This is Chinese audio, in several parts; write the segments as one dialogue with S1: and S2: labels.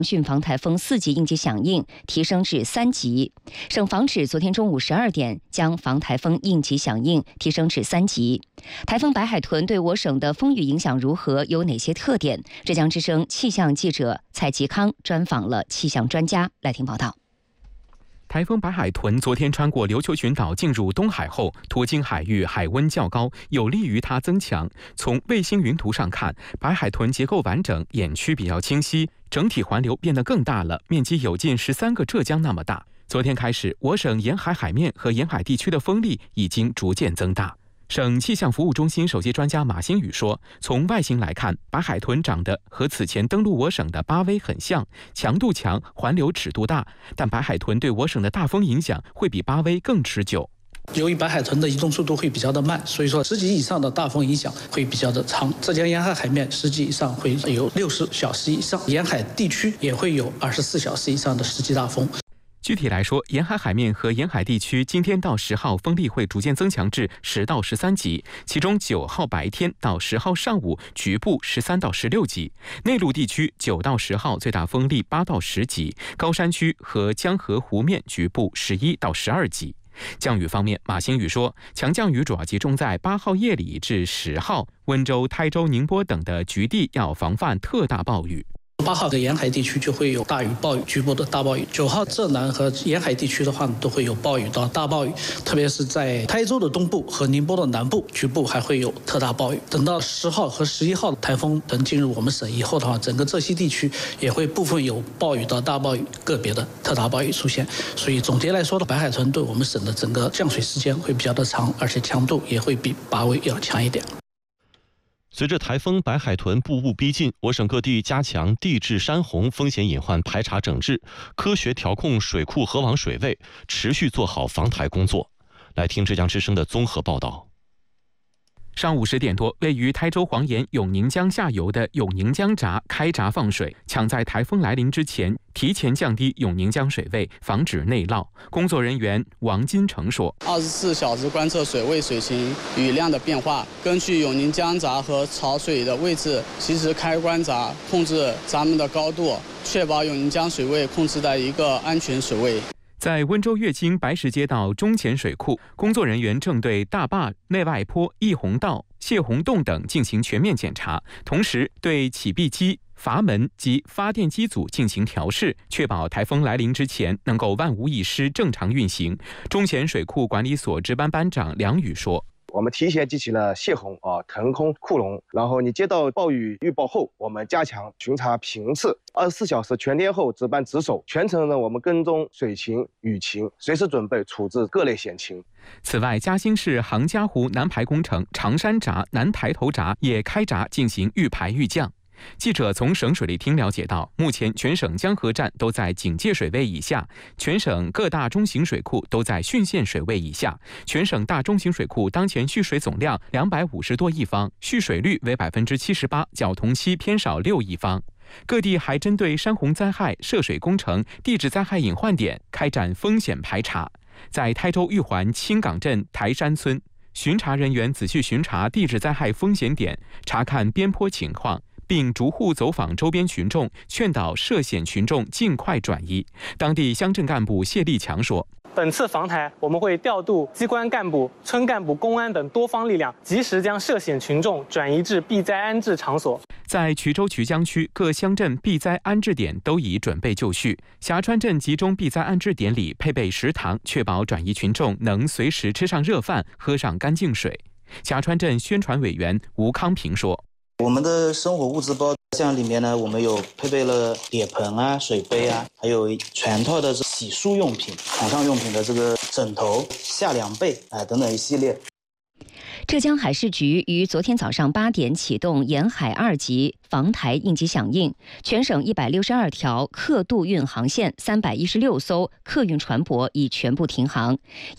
S1: 汛防台风4级应急响应提升至3级。省防指昨天中午12点将防台风应急响应提升至3级。台风白海豚对我省的风雨影响如何？有哪些特点？浙江之声气象记者蔡吉康专访了气象专家，来听报道。
S2: 台风白海豚昨天穿过琉球群岛进入东海后，途经海域海温较高，有利于它增强。从卫星云图上看，白海豚结构完整，眼区比较清晰，整体环流变得更大了，面积有近13个浙江那么大。昨天开始，我省沿海海面和沿海地区的风力已经逐渐增大。省气象服务中心首席专家马新宇说，从外形来看，白海豚长得和此前登陆我省的巴威很像，强度强，环流尺度大，但白海豚对我省的大风影响会比巴威更持久。
S3: 由于白海豚的移动速度会比较的慢，所以说10级以上的大风影响会比较的长。浙江沿海海面10级以上会有60小时以上，沿海地区也会有24小时以上的10级大风。
S2: 具体来说，沿海海面和沿海地区今天到10号风力会逐渐增强至10到13级，其中9号白天到10号上午局部13到16级。内陆地区9到10号最大风力8到10级，高山区和江河湖面局部11到12级。降雨方面，马新宇说，强降雨主要集中在8号夜里至10号，温州、台州、宁波等的局地要防范特大暴雨。
S3: 8号的沿海地区就会有大雨、暴雨，局部的大暴雨。9号浙南和沿海地区的话都会有暴雨到大暴雨，特别是在台州的东部和宁波的南部，局部还会有特大暴雨。等到10号和11号台风等进入我们省以后的话，整个浙西地区也会部分有暴雨到大暴雨，个别的特大暴雨出现。所以总结来说的，白海豚对我们省的整个降水时间会比较的长，而且强度也会比巴威要强一点。
S4: 随着台风白海豚步步逼近，我省各地加强地质山洪风险隐患排查整治，科学调控水库河网水位，持续做好防台工作。来听浙江之声的综合报道。
S2: 上午10点多，位于台州黄岩永宁江下游的永宁江闸开闸放水，抢在台风来临之前提前降低永宁江水位，防止内涝。工作人员王金成说
S5: ：24小时观测水位、水情、雨量的变化，根据永宁江闸和潮水的位置，及时开关闸，控制闸门的高度，确保永宁江水位控制在一个安全水位。
S2: 在温州乐清白石街道中前水库，工作人员正对大坝、内外坡、义洪道、泄洪洞等进行全面检查，同时对起闭机、阀门及发电机组进行调试，确保台风来临之前能够万无一失正常运行。中前水库管理所值班班长梁宇说：
S6: 我们提前集齐了泄洪腾空库容，然后你接到暴雨预报后，我们加强巡查频次，24小时全天候值班值守，全程呢我们跟踪水情、雨情，随时准备处置各类险情。
S2: 此外，嘉兴市杭嘉湖南排工程长山闸、南抬头闸也开闸进行预排预降。记者从省水利厅了解到，目前全省江河站都在警戒水位以下，全省各大中型水库都在汛限水位以下。全省大中型水库当前蓄水总量250多亿方，蓄水率为78%，较同期偏少6亿方。各地还针对山洪灾害、涉水工程、地质灾害隐患点开展风险排查。在台州玉环青岗镇台山村，巡查人员仔细巡查地质灾害风险点，查看边坡情况，并逐户走访周边群众，劝导涉险群众尽快转移。当地乡镇干部谢立强说：
S7: 本次防台，我们会调度机关干部、村干部、公安等多方力量，及时将涉险群众转移至避灾安置场所。
S2: 在衢州衢江区各乡镇避灾安置点都已准备就绪，霞川镇集中避灾安置点里配备食堂，确保转移群众能随时吃上热饭，喝上干净水。霞川镇宣传委员吴康平说：
S8: 我们的生活物资包像里面呢，我们有配备了铁盆啊、水杯啊，还有全套的洗漱用品、床上用品的这个枕头、夏凉被等等一系列。
S1: 浙江海事局于昨天早上8点启动沿海2级防台应急响应，全省162条客渡运航线、316艘客运船舶已全部停航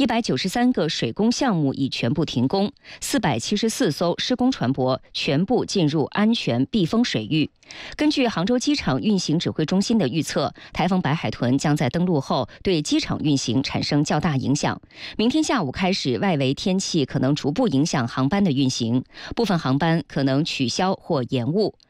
S1: ，193个水工项目已全部停工，474艘施工船舶全部进入安全避风水域。根据杭州机场运行指挥中心的预测，台风白海豚将在登陆后对机场运行产生较大影响。明天下午开始，外围天气可能逐步影响航班的运行，部分航班可能取消或延误。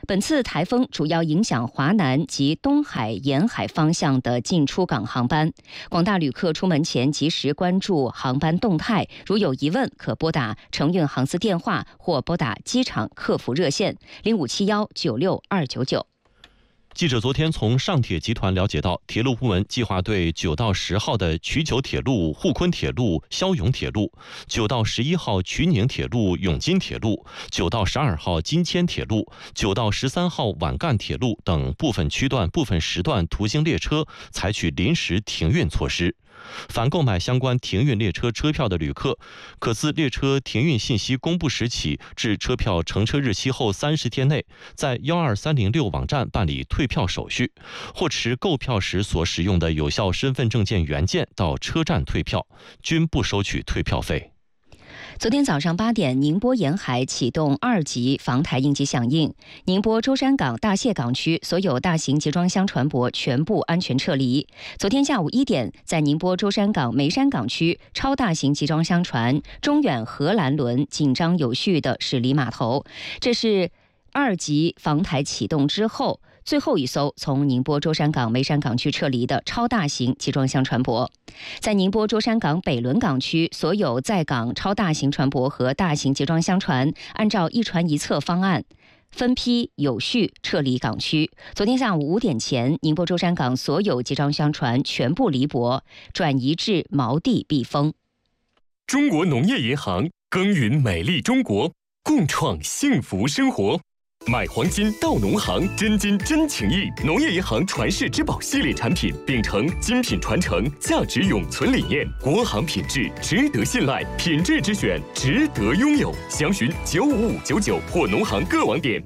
S1: 本次台风主要影响华南及东海沿海方向的进出港航班，广大旅客出门前及时关注航班动态，如有疑问可拨打承运航司电话或拨打机场客服热线0571962299。
S4: 记者昨天从上铁集团了解到，铁路部门计划对9到10号的衢九铁路、沪昆铁路、霄永铁路、9到11号衢宁铁路、永金铁路、9到12号金千铁路、9到13号皖赣铁路等部分区段、部分时段途经列车采取临时停运措施。凡购买相关停运列车车票的旅客，可自列车停运信息公布时起至车票乘车日期后30天内，在12306网站办理退票手续，或持购票时所使用的有效身份证件原件到车站退票，均不收取退票费。
S1: 昨天早上8点，宁波沿海启动2级防台应急响应，宁波舟山港、大蟹港区所有大型集装箱船舶全部安全撤离。昨天下午1点，在宁波舟山港、梅山港区，超大型集装箱船中远荷兰轮紧张有序地驶离码头。这是2级防台启动之后最后一艘从宁波舟山港、梅山港区撤离的超大型集装箱船舶。在宁波舟山港北仑港区，所有在港超大型船舶和大型集装箱船按照一船一侧方案分批有序撤离港区。昨天下午5点前，宁波舟山港所有集装箱船全部离泊，转移至锚地避风。
S9: 中国农业银行耕耘美丽中国，共创幸福生活。买黄金到农行，真金真情谊。农业银行传世之宝系列产品，秉承精品传承、价值永存理念，国行品质值得信赖，品质之选值得拥有。详询95599或农行各网点。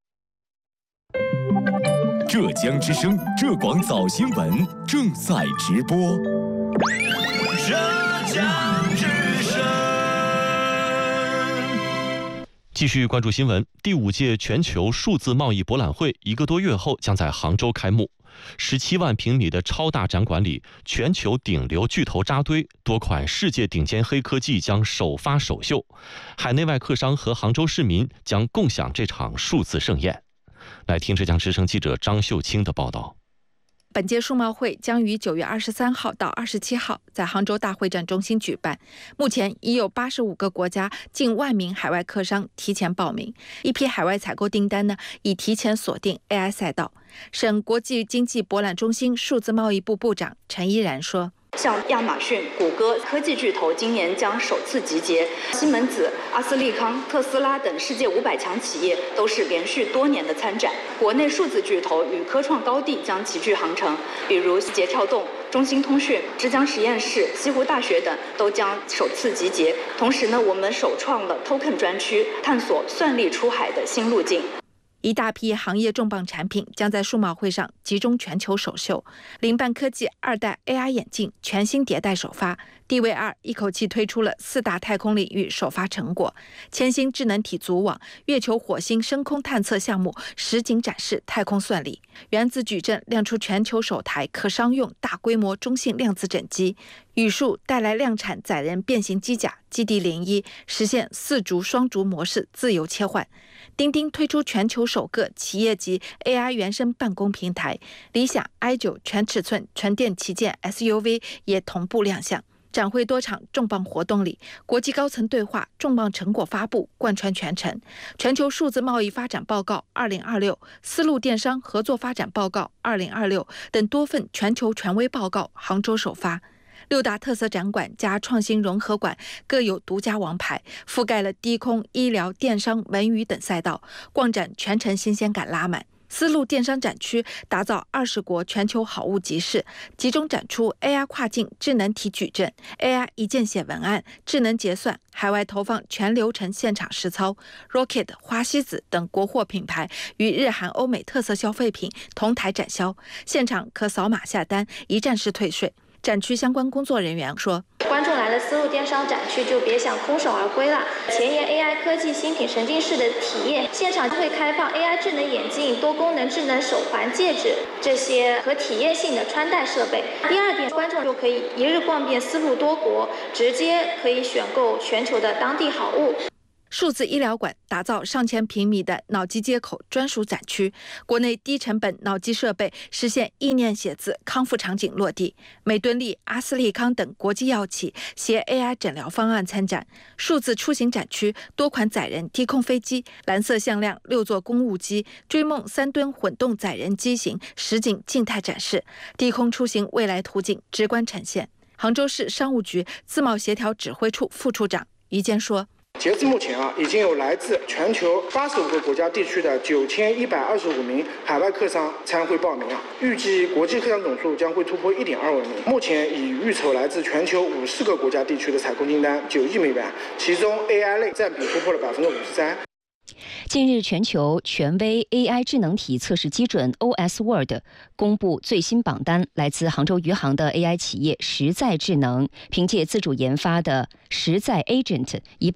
S9: 浙江之声、浙广早新闻正在直播。
S10: 浙江之声。
S4: 继续关注新闻。第5届全球数字贸易博览会1个多月后将在杭州开幕。17万平米的超大展馆里，全球顶流巨头扎堆，多款世界顶尖黑科技将首发首秀。海内外客商和杭州市民将共享这场数字盛宴。来听浙江之声记者张秀清的报道。
S11: 本届数贸会将于9月23号到27号在杭州大会展中心举办。目前已有85个国家近1万名海外客商提前报名，一批海外采购订单呢已提前锁定 AI 赛道。省国际经济博览中心数字贸易部部长陈依然说，
S12: 像亚马逊、谷歌科技巨头今年将首次集结，西门子、阿斯利康、特斯拉等世界500强企业都是连续多年的参展。国内数字巨头与科创高地将齐聚杭城，比如字节跳动、中兴通讯、浙江实验室、西湖大学等都将首次集结。同时呢，我们首创了 Token 专区，探索算力出海的新路径。
S11: 一大批行业重磅产品将在数贸会上集中全球首秀。凌办科技2代 AI 眼镜全新迭代首发，地卫2一口气推出了4大太空领域首发成果，千星智能体组网、月球、火星深空探测项目实景展示太空算力。原子矩阵亮出全球首台可商用大规模中性量子整机，宇树带来量产载人变形机甲基地01，实现4軸双軸模式自由切换。钉钉推出全球首个企业级 AI 原生办公平台，理想 i9 全尺寸纯电旗舰 SUV 也同步亮相。展会多场重磅活动里，国际高层对话、重磅成果发布贯穿全程。全球数字贸易发展报告2026、丝路电商合作发展报告2026等多份全球权威报告杭州首发。6大特色展馆加创新融合馆各有独家王牌，覆盖了低空、医疗、电商、文娱等赛道，逛展全程新鲜感拉满。丝路电商展区打造20国全球好物集市，集中展出 AI 跨境智能体矩阵、AI 一键写文案、智能结算，海外投放全流程现场实操。Rocket、花西子等国货品牌与日韩欧美特色消费品同台展销，现场可扫码下单，一站式退税。展区相关工作人员说，
S13: 观众来了丝路电商展区就别想空手而归了。前沿 AI 科技新品沉浸式的体验，现场会开放 AI 智能眼镜、多功能智能手环、戒指这些和体验性的穿戴设备。第2点，观众就可以一日逛遍丝路多国，直接可以选购全球的当地好物。
S11: 数字医疗馆打造上千平米的脑机接口专属展区，国内低成本脑机设备实现意念写字康复场景落地。美敦力、阿斯利康等国际药企携 AI 诊疗方案参展。数字出行展区多款载人低空飞机、蓝色向量6座公务机、追梦3吨混动载人机型实景静态展示，低空出行未来图景直观呈现。杭州市商务局自贸协调指挥处副处长于坚说。
S14: 截至目前已经有来自全球85个国家地区的9125名海外客商参会报名预计国际客商总数将会突破1.2万名。目前已预筹来自全球50个国家地区的采购订单9亿美元，其中 AI 类占比突破了53%。
S1: 近日，全球权威 AI 智能体测试基准 OS-World 公布最新榜单，来自杭州余杭的 AI 企业实在智能，凭借自主研发的实在 Agent， 以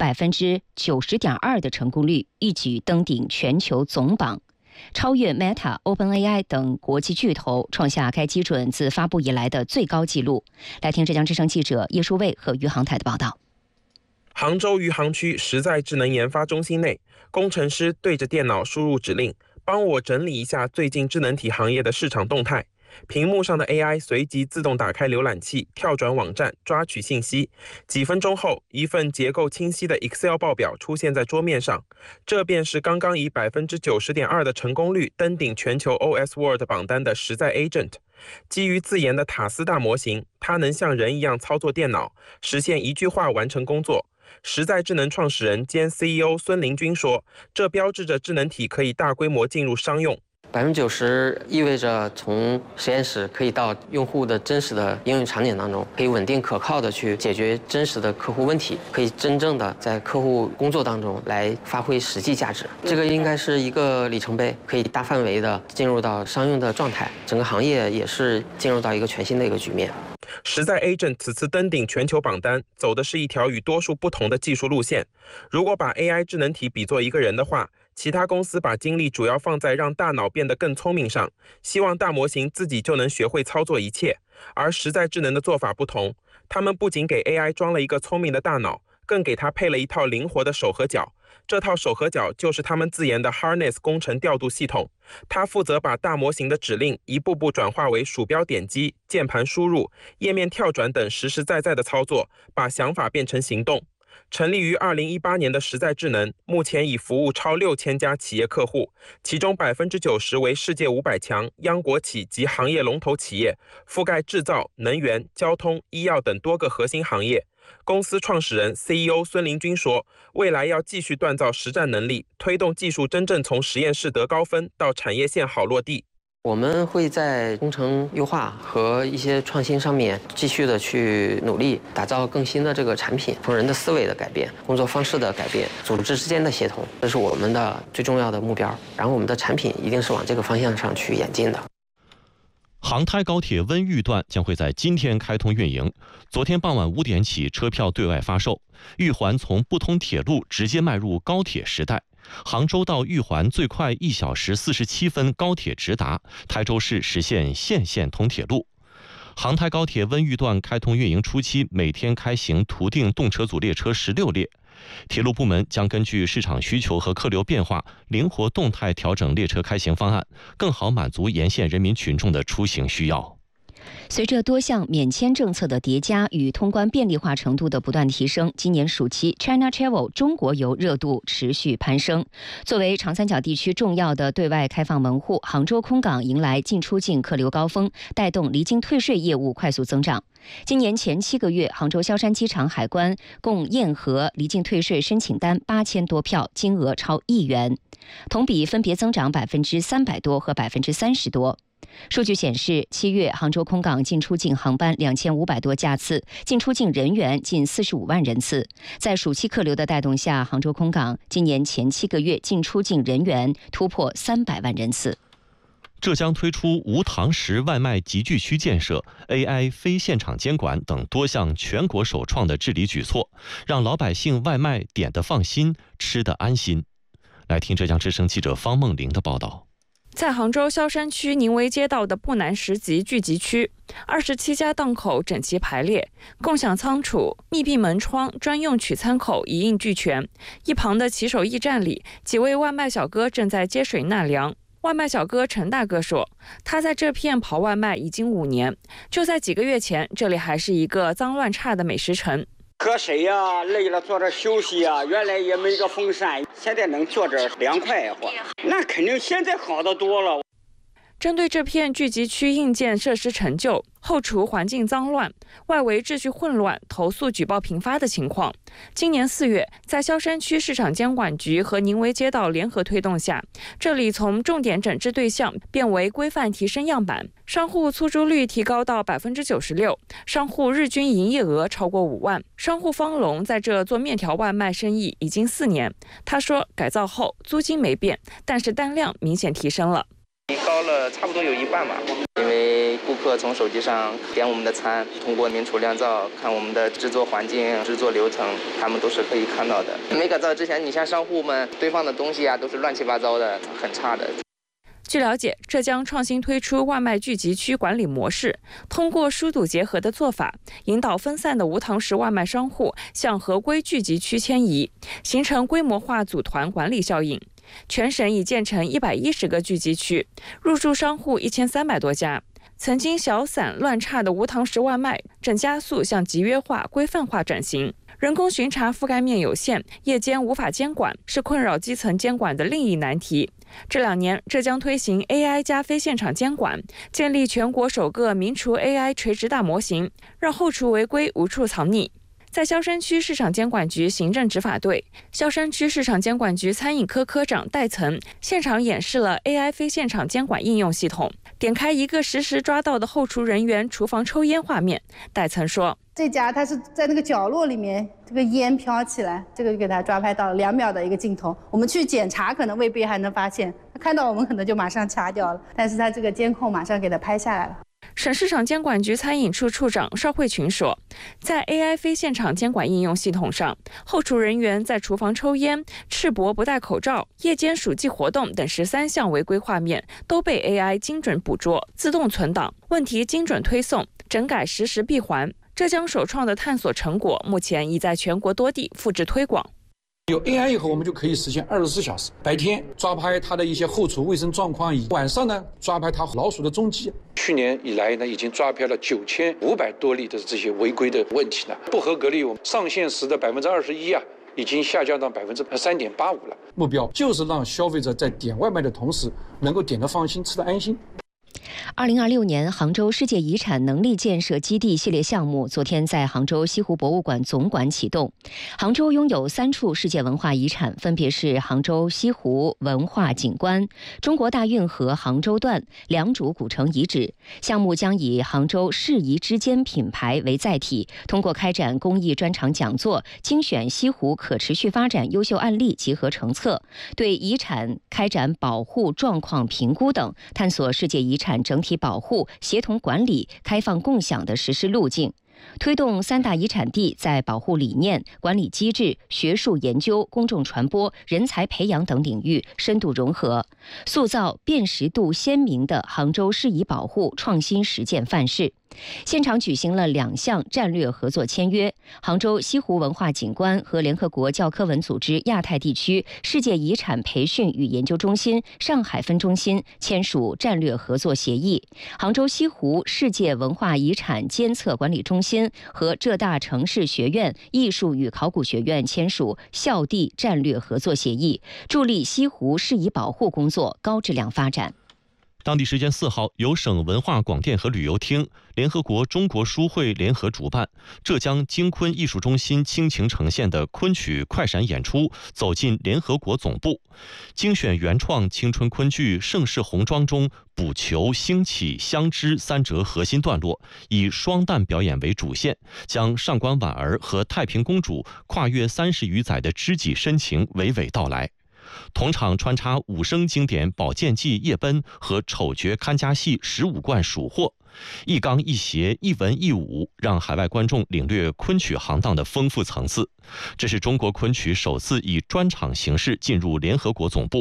S1: 90.2%的成功率一举登顶全球总榜，超越 Meta、OpenAI 等国际巨头，创下该基准自发布以来的最高纪录。来听浙江之声记者叶淑卫和余杭台的报道。
S15: 杭州余杭区实在智能研发中心内，工程师对着电脑输入指令，帮我整理一下最近智能体行业的市场动态。屏幕上的 AI 随即自动打开浏览器，跳转网站，抓取信息。几分钟后，一份结构清晰的 Excel 报表出现在桌面上。这便是刚刚以90.2%的成功率登顶全球 OS-World 榜单的实在 Agent。基于自研的塔斯大模型，它能像人一样操作电脑，实现一句话完成工作。实在智能创始人兼 CEO 孙林军说，这标志着智能体可以大规模进入商用。
S16: 90%意味着从实验室可以到用户的真实的应用场景当中，可以稳定可靠的去解决真实的客户问题，可以真正的在客户工作当中来发挥实际价值。这个应该是一个里程碑，可以大范围的进入到商用的状态，整个行业也是进入到一个全新的一个局面。
S15: 实在 Agent 此次登顶全球榜单，走的是一条与多数不同的技术路线。如果把 AI 智能体比作一个人的话，其他公司把精力主要放在让大脑变得更聪明上，希望大模型自己就能学会操作一切。而实在智能的做法不同，他们不仅给 AI 装了一个聪明的大脑，更给它配了一套灵活的手和脚。这套手和脚就是他们自研的 Harness 工程调度系统，它负责把大模型的指令一步步转化为鼠标点击、键盘输入、页面跳转等实实在在的操作，把想法变成行动。成立于2018年的实在智能，目前已服务超6000家企业客户，其中90%为世界500强、央国企及行业龙头企业，覆盖制造、能源、交通、医药等多个核心行业。公司创始人 CEO 孙林军说，未来要继续锻造实战能力，推动技术真正从实验室得高分到产业线好落地。
S16: 我们会在工程优化和一些创新上面继续的去努力，打造更新的这个产品，从人的思维的改变、工作方式的改变、组织之间的协同，这是我们的最重要的目标。然后我们的产品一定是往这个方向上去演进的。
S4: 杭台高铁温榆段将会在今天开通运营，昨天傍晚5点起车票对外发售。玉环从不通铁路直接迈入高铁时代，杭州到玉环最快1小时47分高铁直达，台州市实现县线通铁路。杭台高铁温榆段开通运营初期，每天开行图定动车组列车16列。铁路部门将根据市场需求和客流变化，灵活动态调整列车开行方案，更好满足沿线人民群众的出行需要。
S1: 随着多项免签政策的叠加与通关便利化程度的不断提升，今年暑期 China Travel 中国游热度持续攀升。作为长三角地区重要的对外开放门户，杭州空港迎来进出境客流高峰，带动离境退税业务快速增长。今年前7个月，杭州萧山机场海关共验核离境退税申请单8000多票，金额超1亿元，同比分别增长300%多和30%多。数据显示，7月杭州空港进出境航班2500多架次，进出境人员近45万人次。在暑期客流的带动下，杭州空港今年前7个月进出境人员突破300万人次。
S4: 浙江推出无堂食外卖集聚区建设、AI 非现场监管等多项全国首创的治理举措，让老百姓外卖点得放心，吃得安心。来听浙江之声记者方梦玲的报道。
S17: 在杭州萧山区宁围街道的步南10级聚集区，27家档口整齐排列，共享仓储、密闭门窗、专用取餐口一应俱全。一旁的骑手驿站里，几位外卖小哥正在接水纳凉。外卖小哥陈大哥说，他在这片跑外卖已经5年，就在几个月前，这里还是一个脏乱差的美食城。
S18: 瞌睡呀，累了坐这休息呀，原来也没个风扇，现在能坐这凉快活，那肯定现在好得多了。
S17: 针对这片聚集区硬件设施陈旧、后厨环境脏乱、外围秩序混乱、投诉举报频发的情况，今年4月，在萧山区市场监管局和宁围街道联合推动下，这里从重点整治对象变为规范提升样板，商户出租率提高到96%，商户日均营业额超过5万。商户方龙在这做面条外卖生意已经4年，他说改造后租金没变，但是单量明显提升了。
S19: 高了差不多有1半吧，因为顾客从手机上点我们的餐，通过明厨亮灶看我们的制作环境、制作流程，他们都是可以看到的。没改造之前，你像商户们堆放的东西啊，都是乱七八糟的，很差的。
S17: 据了解，浙江创新推出外卖聚集区管理模式，通过疏堵结合的做法，引导分散的无堂食外卖商户向合规聚集区迁移，形成规模化组团管理效应。全省已建成110个聚集区，入驻商户1300多家。曾经小散乱差的无堂食外卖正加速向集约化、规范化转型。人工巡查覆盖面有限，夜间无法监管，是困扰基层监管的另一难题。这2年，浙江推行 AI 加非现场监管，建立全国首个民厨 AI 垂直大模型，让后厨违规无处藏匿。在萧山区市场监管局行政执法队、萧山区市场监管局餐饮科科长戴岑现场演示了 AI 非现场监管应用系统。点开一个实时抓到的后厨人员厨房抽烟画面，戴岑说：“
S20: 这家他是在那个角落里面，这个烟飘起来，这个给他抓拍到了2秒的一个镜头。我们去检查，可能未必还能发现，他看到我们可能就马上掐掉了，但是他这个监控马上给他拍下来了。”
S17: 省市场监管局餐饮处处长邵慧群说，在 AI 非现场监管应用系统上，后厨人员在厨房抽烟、赤膊不戴口罩、夜间属记活动等13项违规画面都被 AI 精准捕捉、自动存档，问题精准推送，整改实时闭环。浙江首创的探索成果，目前已在全国多地复制推广。
S21: 有 AI 以后，我们就可以实现24小时，白天抓拍它的一些后厨卫生状况，晚上呢抓拍它老鼠的踪迹。
S22: 去年以来呢，已经抓拍了9500多例的这些违规的问题呢，不合格率我们上线时的21%已经下降到3.85%了。
S21: 目标就是让消费者在点外卖的同时，能够点得放心，吃得安心。
S1: 2026年杭州世界遗产能力建设基地系列项目昨天在杭州西湖博物馆总馆启动。杭州拥有3处世界文化遗产，分别是杭州西湖文化景观、中国大运河杭州段2主古城遗址。项目将以杭州世遗之间品牌为载体，通过开展公益专场讲座、精选西湖可持续发展优秀案例集合成册，对遗产开展保护状况评估等，探索世界遗产整体保护、协同管理、开放共享的实施路径，推动3大遗产地在保护理念、管理机制、学术研究、公众传播、人才培养等领域深度融合，塑造辨识度鲜明的杭州世遗保护创新实践范式。现场举行了2项战略合作签约，杭州西湖文化景观和联合国教科文组织亚太地区世界遗产培训与研究中心上海分中心签署战略合作协议，杭州西湖世界文化遗产监测管理中心和浙大城市学院艺术与考古学院签署校地战略合作协议，助力西湖世遗保护工作高质量发展。
S4: 当地时间4号，由省文化广电和旅游厅、联合国中国书会联合主办，浙江京昆艺术中心倾情呈现的昆曲快闪演出走进联合国总部，精选原创青春昆剧《盛世红妆》中补球、兴起、相知3折核心段落，以双旦表演为主线，将上官婉儿和太平公主跨越30余载的知己深情娓娓道来。同场穿插武生经典《宝剑记》夜奔和丑角看家戏15贯蜀货，一刚一谐，一文一武，让海外观众领略昆曲行当的丰富层次。这是中国昆曲首次以专场形式进入联合国总部。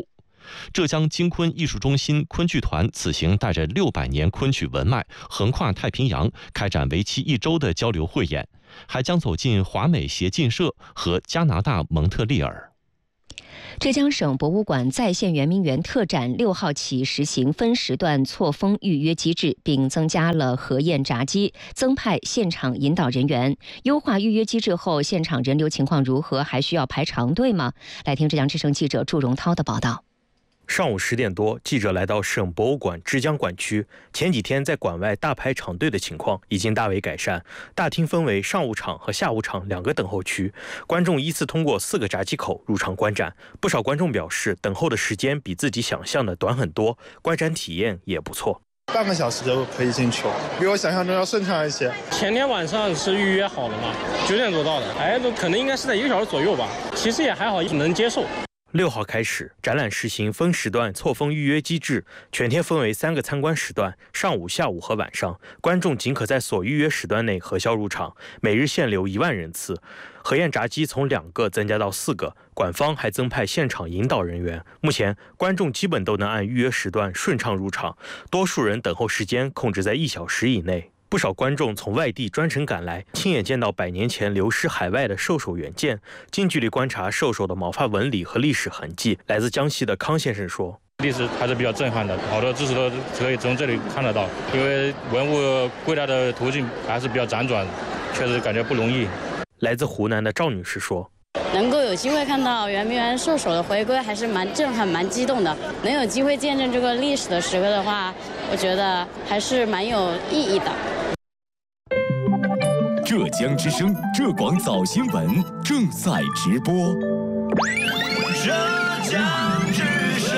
S4: 浙江金昆艺术中心昆剧团此行带着600年昆曲文脉，横跨太平洋，开展为期1周的交流汇演，还将走进华美协进社和加拿大蒙特利尔。
S1: 浙江省博物馆在线圆明园特展6号起实行分时段错峰预约机制，并增加了核验闸机，增派现场引导人员。优化预约机制后，现场人流情况如何？还需要排长队吗？来听浙江之声记者祝荣涛的报道。
S3: 上午10点多，记者来到省博物馆之江馆区。前几天在馆外大排长队的情况已经大为改善，大厅分为上午场和下午场2个等候区，观众依次通过4个闸机口入场观展。不少观众表示，等候的时间比自己想象的短很多，观展体验也不错。
S5: 半个小时就可以进去了，比我想象中要顺畅一些。
S23: 前天晚上是预约好了嘛，9点多到的，可能应该是在1个小时左右吧，其实也还好，能接受。
S3: 6号开始，展览实行分时段错峰预约机制，全天分为3个参观时段，上午、下午和晚上。观众仅可在所预约时段内核销入场，每日限流1万人次。核验闸机从2个增加到4个，馆方还增派现场引导人员。目前，观众基本都能按预约时段顺畅入场，多数人等候时间控制在1小时以内。不少观众从外地专程赶来，亲眼见到100年前流失海外的兽首原件，近距离观察兽首的毛发纹理和历史痕迹。来自江西的康先生说：“
S24: 历史还是比较震撼的，好多知识都可以从这里看得到。因为文物归来的途径还是比较辗转，确实感觉不容易。”
S3: 来自湖南的赵女士说：“
S25: 能够有机会看到圆明园兽首的回归，还是蛮震撼、蛮激动的。能有机会见证这个历史的时刻的话，我觉得还是蛮有意义的。”
S9: 浙江之声浙广早新闻正在直播。
S10: 浙江之声，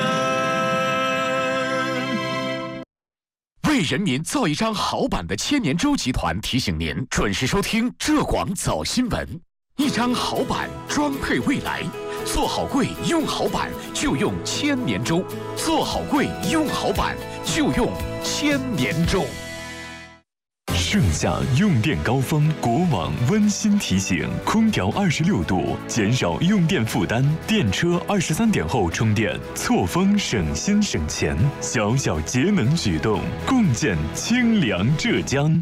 S9: 为人民造一张好版的千年舟集团提醒您准时收听浙广早新闻。一张好版装配未来，做好柜用好版就用千年舟，做好柜用好版就用千年舟。 盛夏用电高峰，国网温馨提醒：空调26度，减少用电负担；电车23点后充电，错峰省心省钱。小小节能举动，共建清凉浙江。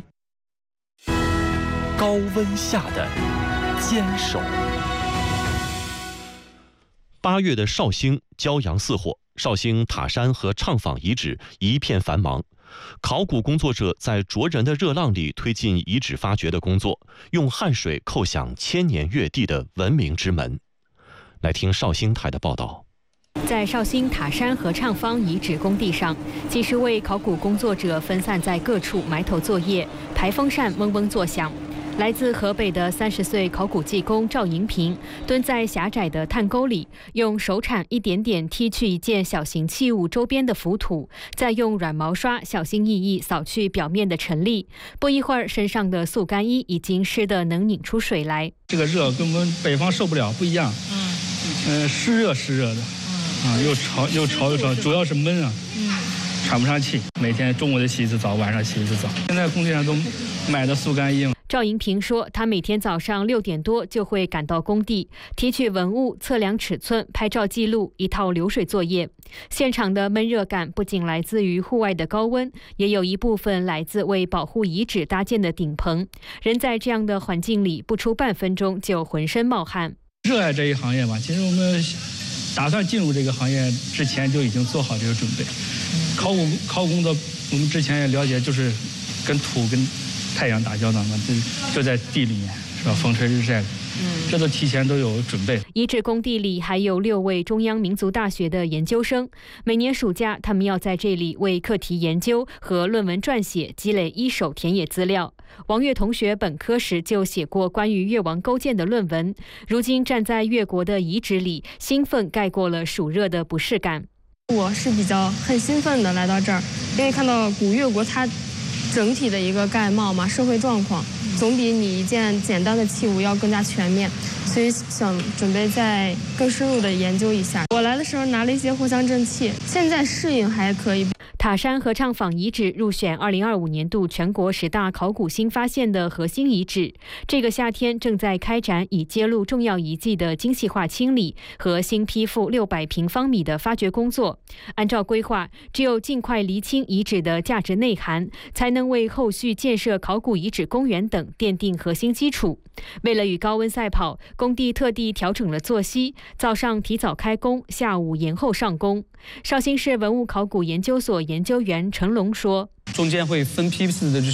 S26: 高温下的坚守。
S4: 8月的绍兴骄阳似火，绍兴塔山和唱坊遗址一片繁忙。考古工作者在灼人的热浪里推进遗址发掘的工作，用汗水叩响千年月地的文明之门。来听绍兴台的报道。
S27: 在绍兴塔山和唱坊遗址工地上，几十位考古工作者分散在各处埋头作业，排风扇嗡嗡作响。来自河北的30岁考古技工赵银平蹲在狭窄的探沟里，用手铲一点点剔去一件小型器物周边的浮土，再用软毛刷小心翼翼扫去表面的尘粒。不一会儿，身上的速干衣已经湿得能拧出水来。
S28: 这个热跟我们北方受不了不一样，湿热的，又潮，主要是闷啊，喘不上气。每天中午得洗一次澡，晚上洗一次澡。现在工地上都买的速干衣。
S27: 赵银平说，他每天早上6点多就会赶到工地，提取文物、测量尺寸、拍照记录，一套流水作业。现场的闷热感不仅来自于户外的高温，也有一部分来自为保护遗址搭建的顶棚。人在这样的环境里，不出半分钟就浑身冒汗。
S28: 热爱这一行业吧，其实我们打算进入这个行业之前就已经做好这个准备。考古工作我们之前也了解，就是跟土跟太阳打交道嘛，就在地里面，是吧？风吹日晒的，这都提前都有准备。
S27: 遗址工地里还有6位中央民族大学的研究生，每年暑假他们要在这里为课题研究和论文撰写积累一手田野资料。王悦同学本科时就写过关于越王勾践的论文，如今站在越国的遗址里，兴奋盖过了暑热的不适感。
S29: 我是很兴奋的来到这儿，因为看到古越国它整体的一个概貌嘛，社会状况总比你一件简单的器物要更加全面，所以准备再更深入的研究一下。我来的时候拿了一些藿香正气，现在适应还可以。
S27: 塔山合唱坊遗址入选2025年度全国10大考古新发现的核心遗址。这个夏天正在开展已揭露重要遗迹的精细化清理和新批复600平方米的发掘工作。按照规划，只有尽快厘清遗址的价值内涵，才能为后续建设考古遗址公园等奠定核心基础。为了与高温赛跑，工地特地调整了作息，早上提早开工，下午延后上工。绍兴市文物考古研究所研究员陈龙说：“
S2: 中间会分批次的